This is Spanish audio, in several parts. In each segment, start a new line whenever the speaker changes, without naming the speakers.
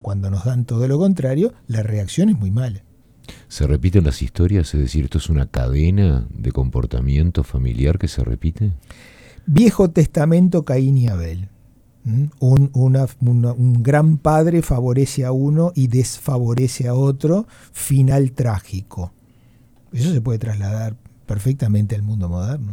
cuando nos dan todo lo contrario, la reacción es muy mala.
¿Se repiten las historias? Es decir, ¿esto es una cadena de comportamiento familiar que se repite?
Viejo Testamento, Caín y Abel. Un gran padre favorece a uno y desfavorece a otro, final trágico. Eso se puede trasladar perfectamente al mundo moderno.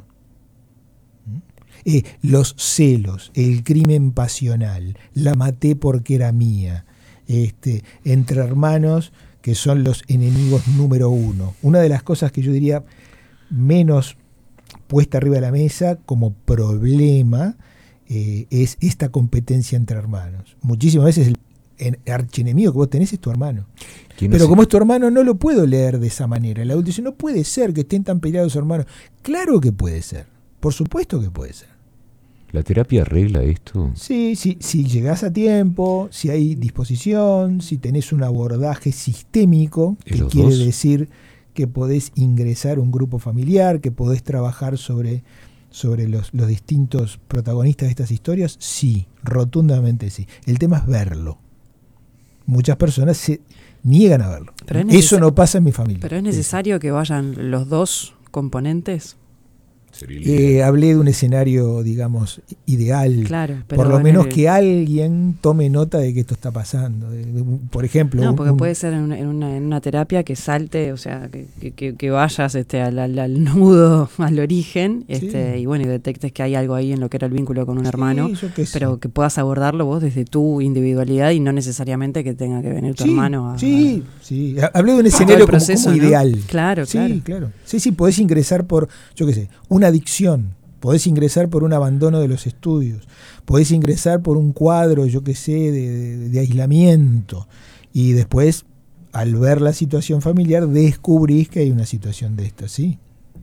Los celos, el crimen pasional, la maté porque era mía, entre hermanos que son los enemigos número uno. Una de las cosas que yo diría menos puesta arriba de la mesa como problema es esta competencia entre hermanos. Muchísimas veces el archienemigo que vos tenés es tu hermano. Pero como es tu hermano, no lo puedo leer de esa manera. El adulto dice, no puede ser que estén tan peleados hermanos. Claro que puede ser. Por supuesto que puede ser.
¿La terapia arregla esto?
Sí, si llegás a tiempo, si hay disposición, si tenés un abordaje sistémico, que quiere decir que podés ingresar a un grupo familiar, que podés trabajar sobre los distintos protagonistas de estas historias, sí, rotundamente sí. El tema es verlo. Muchas personas se niegan a verlo. Eso no pasa en mi familia.
¿Pero es necesario que vayan los dos componentes?
Hablé de un escenario, digamos, ideal.
Claro, pero
por lo menos que alguien tome nota de que esto está pasando. Por ejemplo...
No, porque puede ser en una terapia que salte, o sea, que vayas al nudo, al origen, sí. Y bueno, y detectes que hay algo ahí en lo que era el vínculo con un hermano, pero que puedas abordarlo vos desde tu individualidad y no necesariamente que tenga que venir tu hermano a...
Sí. Hablé de un escenario proceso, como ideal.
¿no? Claro.
Sí, podés ingresar por, yo qué sé, una adicción, podés ingresar por un abandono de los estudios, podés ingresar por un cuadro, yo qué sé, de aislamiento, y después, al ver la situación familiar, descubrís que hay una situación de esta, ¿sí?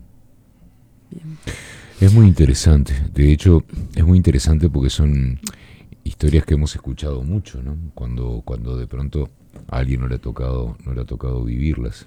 Bien. Es muy interesante, de hecho, es muy interesante porque son historias que hemos escuchado mucho, ¿no? Cuando de pronto a alguien no le ha tocado vivirlas,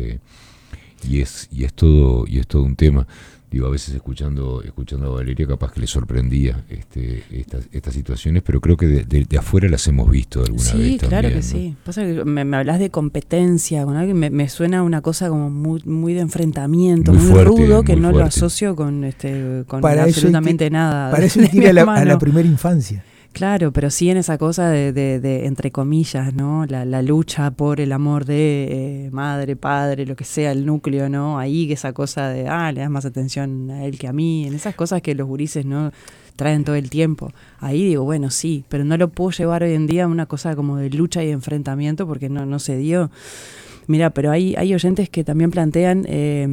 y es todo un tema. Digo, a veces escuchando a Valeria capaz que le sorprendía estas situaciones, pero creo que de afuera las hemos visto alguna vez también. Sí,
claro que
¿no?
sí. Pasa que me hablas de competencia con alguien, me suena una cosa como muy de enfrentamiento, muy fuerte, rudo, que no fuerte. Lo asocio con absolutamente nada.
Parece que ir a la primera infancia.
Claro, pero sí en esa cosa de entre comillas, ¿no? La lucha por el amor de madre, padre, lo que sea, el núcleo, ¿no? Ahí esa cosa de, le das más atención a él que a mí, en esas cosas que los gurises, ¿no? Traen todo el tiempo. Ahí digo, bueno, sí, pero no lo puedo llevar hoy en día a una cosa como de lucha y enfrentamiento porque no se dio. Mira, pero hay oyentes que también plantean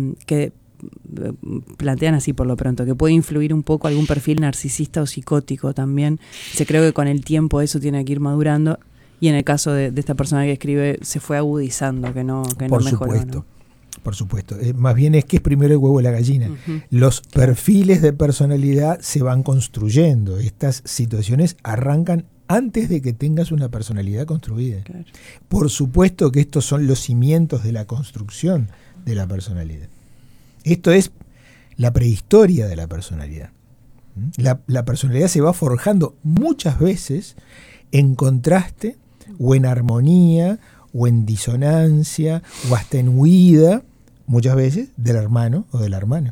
así por lo pronto, que puede influir un poco algún perfil narcisista o psicótico también. Se cree que con el tiempo eso tiene que ir madurando y en el caso de esta persona que escribe se fue agudizando, que no mejoró. ¿No?
Por supuesto. Más bien es que es primero el huevo o la gallina. Uh-huh. Los perfiles de personalidad se van construyendo. Estas situaciones arrancan antes de que tengas una personalidad construida. Claro. Por supuesto que estos son los cimientos de la construcción de la personalidad. Esto es la prehistoria de la personalidad. La personalidad se va forjando muchas veces en contraste o en armonía o en disonancia o hasta en huida, muchas veces, del hermano o de la hermana.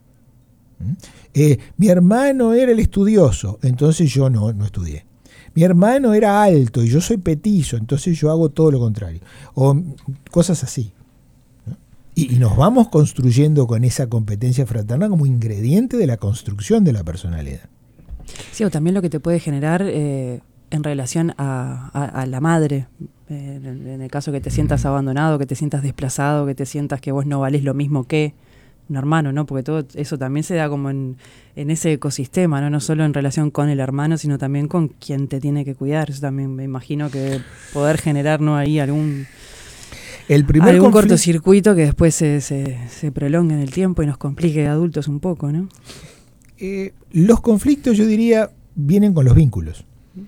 Mi hermano era el estudioso, entonces yo no estudié. Mi hermano era alto y yo soy petizo, entonces yo hago todo lo contrario. O cosas así. Y nos vamos construyendo con esa competencia fraterna como ingrediente de la construcción de la personalidad.
Sí, o también lo que te puede generar en relación a la madre, en el caso que te sientas abandonado, que te sientas desplazado, que te sientas que vos no valés lo mismo que un hermano, ¿no? Porque todo eso también se da como en ese ecosistema, ¿no? No solo en relación con el hermano, sino también con quien te tiene que cuidar. Eso también me imagino que poder generar, ¿no? Ahí algún cortocircuito que después se prolonga en el tiempo y nos complique a adultos un poco, ¿no?
Los conflictos, yo diría, vienen con los vínculos.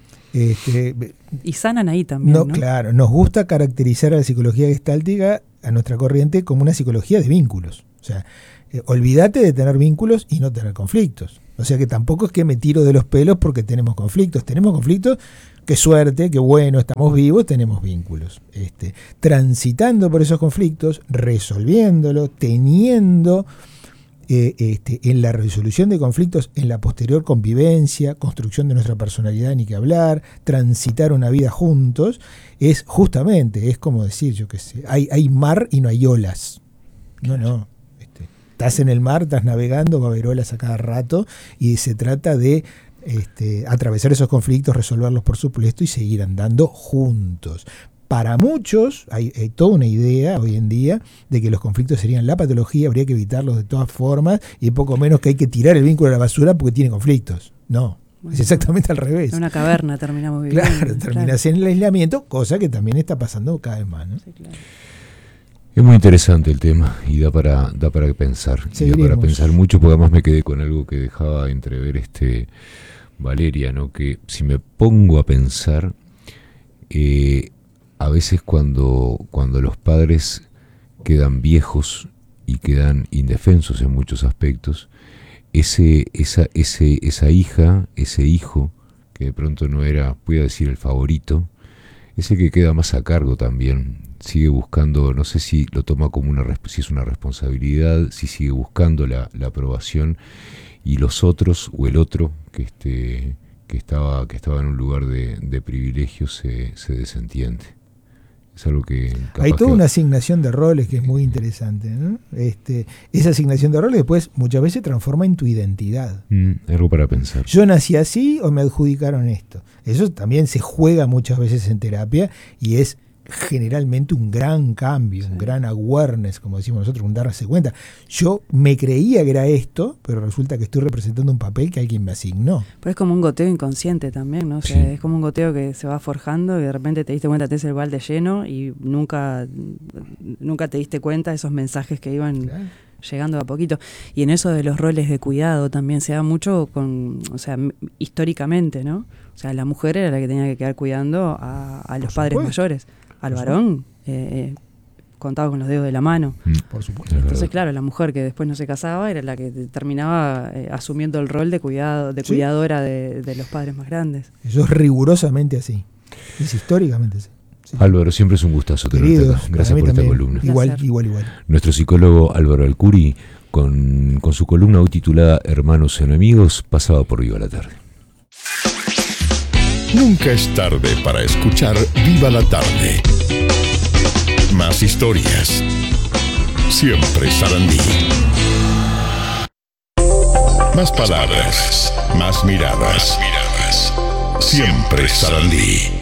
Y sanan ahí también, ¿no?
Claro, nos gusta caracterizar a la psicología gestáltica, a nuestra corriente, como una psicología de vínculos. O sea, olvídate de tener vínculos y no tener conflictos. O sea que tampoco es que me tiro de los pelos porque tenemos conflictos. Tenemos conflictos, qué suerte, qué bueno, estamos vivos, tenemos vínculos. Transitando por esos conflictos, resolviéndolos, teniendo en la resolución de conflictos, en la posterior convivencia, construcción de nuestra personalidad, ni que hablar, transitar una vida juntos, es justamente, es como decir, yo qué sé, hay mar y no hay olas. No. Estás en el mar, estás navegando, va a haber olas a cada rato, y se trata de atravesar esos conflictos, resolverlos por supuesto y seguir andando juntos. Para muchos hay toda una idea hoy en día de que los conflictos serían la patología, habría que evitarlos de todas formas, y poco menos que hay que tirar el vínculo a la basura porque tiene conflictos. No, bueno, es exactamente al revés.
En una caverna terminamos viviendo.
Claro, terminas en el aislamiento, cosa que también está pasando cada vez más, ¿no?
Sí, claro.
Es muy interesante el tema y da para pensar. Y da para pensar mucho, porque además me quedé con algo que dejaba entrever Valeria, ¿no? Que si me pongo a pensar, a veces cuando los padres quedan viejos y quedan indefensos en muchos aspectos, esa hija, ese hijo, que de pronto no era, voy a decir, el favorito, ese que queda más a cargo también, sigue buscando, no sé si lo toma como si es una responsabilidad, si sigue buscando la aprobación, y los otros, o el otro, que estaba en un lugar de privilegio, se desentiende. Es algo que
hay toda una asignación de roles que es muy interesante, ¿no? Esa asignación de roles después muchas veces se transforma en tu identidad.
Algo para pensar.
Yo nací así o me adjudicaron esto. Eso también se juega muchas veces en terapia y es generalmente un gran cambio, un gran awareness, como decimos nosotros, un darse cuenta. Yo me creía que era esto, pero resulta que estoy representando un papel que alguien me asignó.
Pero es como un goteo inconsciente también, ¿no? O sea, es como un goteo que se va forjando y de repente te diste cuenta, tenés el balde lleno y nunca te diste cuenta de esos mensajes que iban llegando de a poquito. Y en eso de los roles de cuidado también se da mucho históricamente, ¿no? O sea, la mujer era la que tenía que quedar cuidando a los padres mayores. Al varón, contaba con los dedos de la mano.
Por supuesto.
Entonces, claro, la mujer que después no se casaba era la que terminaba asumiendo el rol de cuidadora de los padres más grandes.
Eso es rigurosamente así. Es históricamente así. Sí.
Álvaro, siempre es un gustazo tenerte acá. Gracias por esta columna.
Igual.
Nuestro psicólogo Álvaro Alcuri, con su columna hoy titulada Hermanos Enemigos, pasaba por Viva la Tarde.
Nunca es tarde para escuchar Viva la Tarde. Más historias. Siempre Sarandí. Más palabras, más miradas. Siempre Sarandí.